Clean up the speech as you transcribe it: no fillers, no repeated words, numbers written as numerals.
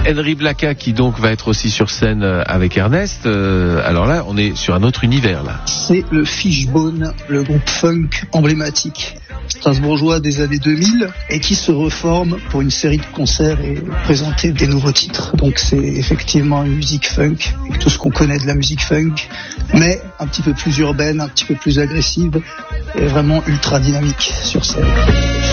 Henry Blacka qui donc va être aussi sur scène avec Ernest. Alors là, on est sur un autre univers là. C'est le Fishbone, le groupe funk emblématique strasbourgeois des années 2000 et qui se reforme pour une série de concerts et présenter des nouveaux titres. Donc c'est effectivement une musique funk, avec tout ce qu'on connaît de la musique funk, mais un petit peu plus urbaine, un petit peu plus agressive et vraiment ultra dynamique sur scène.